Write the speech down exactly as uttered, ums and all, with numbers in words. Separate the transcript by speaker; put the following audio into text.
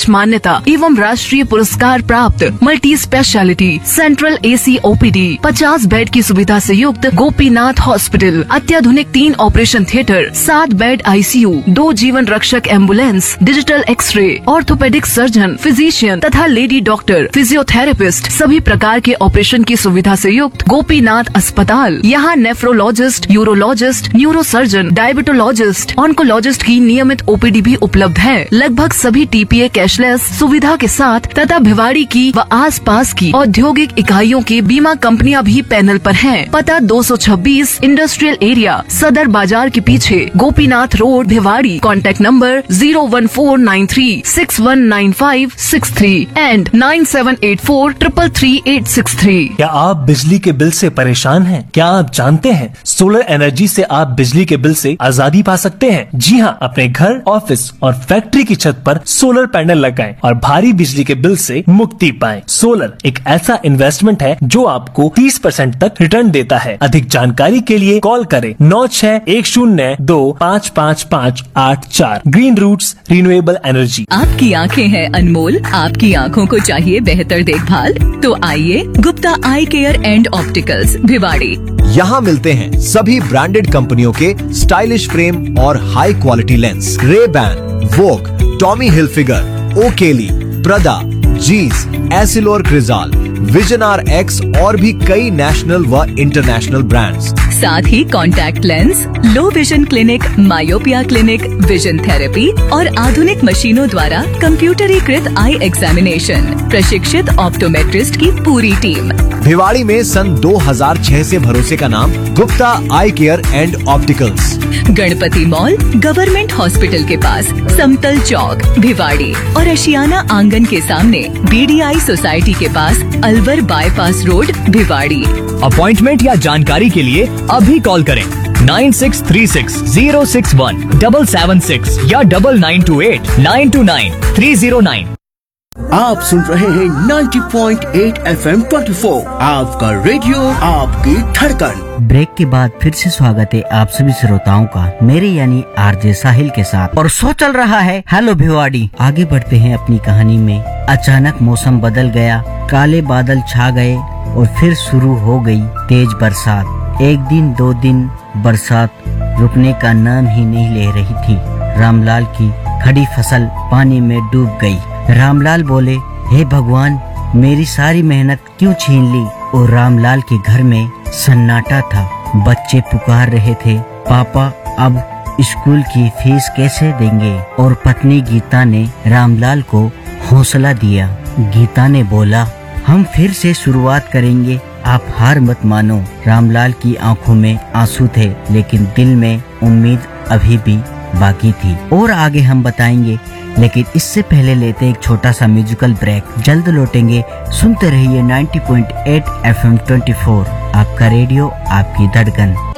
Speaker 1: सर्वोच्च मान्यता एवं राष्ट्रीय पुरस्कार प्राप्त multi speciality central AC OPD, पचास बेड की सुविधा से युक्त गोपीनाथ हॉस्पिटल, अत्याधुनिक तीन ऑपरेशन थिएटर, सात बेड आईसीयू, दो जीवन रक्षक ambulance, digital x ray, orthopaedic surgeon, physician तथा लेडी डॉक्टर, फिजियोथेरेपिस्ट, सभी प्रकार के ऑपरेशन की सुविधा से युक्त गोपीनाथ अस्पताल। यहाँ nephrologist, urologist, neuro surgeon, diabetologist, oncologist की नियमित ओपीडी भी उपलब्ध है। लगभग सभी टीपीए कैशलेस सुविधा के साथ तथा भिवाड़ी की व आसपास की औद्योगिक इकाइयों की बीमा कंपनियां भी पैनल पर हैं। पता दो सौ छब्बीस इंडस्ट्रियल एरिया, सदर बाजार के पीछे, Gopinath road, Bhiwadi. Contact number zero one four nine three six one nine five six three and nine seven eight four triple three eight six three.
Speaker 2: क्या आप बिजली के बिल से परेशान हैं? क्या आप जानते हैं सोलर एनर्जी से आप बिजली के बिल से आजादी पा सकते हैं? जी हाँ, अपने घर, ऑफिस और फैक्ट्री की छत पर सोलर पैनल लगाएं और भारी बिजली के बिल से मुक्ति पाएं। सोलर एक ऐसा इन्वेस्टमेंट है जो आपको तीस परसेंट तक रिटर्न देता है। अधिक जानकारी के लिए कॉल करें नौ छह एक शून्य दो पाँच पाँच पाँच आठ चार। Green roots renewable energy.
Speaker 3: आपकी आंखें हैं अनमोल, आपकी आंखों को चाहिए बेहतर देखभाल, तो आइए गुप्ता आई केयर एंड ऑप्टिकल्स, भिवाड़ी।
Speaker 4: यहाँ मिलते हैं सभी ब्रांडेड कंपनियों के स्टाइलिश फ्रेम और हाई क्वालिटी लेंस, रे-बैन, वोग, टॉमी हिलफिगर, ओकेली, प्रदा, जीस, एसिलोर क्रिजाल, विजन आर एक्स और भी कई नेशनल व इंटरनेशनल ब्रांड्स।
Speaker 3: साथ ही contact lens, low vision clinic, myopia clinic, vision therapy और आधुनिक मशीनों द्वारा कंप्यूटरीकृत आई एग्जामिनेशन, प्रशिक्षित ऑप्टोमेट्रिस्ट की पूरी टीम।
Speaker 4: भिवाड़ी में सन दो हज़ार छह से भरोसे का नाम गुप्ता आई care and opticals.
Speaker 3: Ganpati mall, government hospital के पास, समतल चौक, भिवाड़ी और अशियाना आंगन के सामने, बीडीआई सोसाइटी के पास, Alwar bypass road, Bhiwadi.
Speaker 5: Appointment या जानकारी के लिए अभी कॉल करें nine six three six zero six one double seven six या double nine to eight nine to nine three zero nine.
Speaker 6: आप सुन रहे हैं नब्बे पॉइंट आठ एफ एम चौबीस, आपका रेडियो, आपकी धड़कन।
Speaker 7: ब्रेक के बाद फिर से स्वागत है आप सभी श्रोताओं का, मेरे यानी आरजे साहिल के साथ। और शो चल रहा है हेलो भिवाड़ी। आगे बढ़ते हैं अपनी कहानी में। अचानक मौसम बदल गया, काले बादल छा गए और फिर शुरू हो गई तेज बरसात। एक दिन दो दिन बरसात रुकने का नाम ही नहीं ले रही थी। रामलाल की खड़ी फसल पानी में डूब गई। रामलाल बोले, हे भगवान, मेरी सारी मेहनत क्यों छीन ली? और रामलाल के घर में सन्नाटा था। बच्चे पुकार रहे थे, पापा अब स्कूल की फीस कैसे देंगे? और पत्नी गीता ने रामलाल को हौसला दिया। गीता ने बोला, हम फिर से शुरुआत करेंगे, आप हार मत मानो। रामलाल की आंखों में आंसू थे, लेकिन दिल में उम्मीद अभी भी बाकी थी। और आगे हम बताएंगे, लेकिन इससे पहले लेते एक छोटा सा म्यूजिकल ब्रेक। जल्द लौटेंगे, सुनते रहिए नब्बे पॉइंट आठ एफ एम चौबीस, आपका रेडियो, आपकी धड़कन।